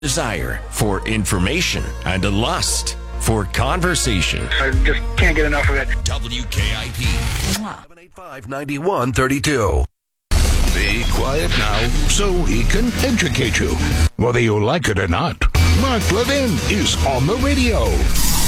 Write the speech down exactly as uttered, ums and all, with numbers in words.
desire for information and a lust for conversation. I just can't get enough of it. W K I P. seven eight five, nine one three two. Be quiet now so he can educate you. Whether you like it or not, Mark Levin is on the radio.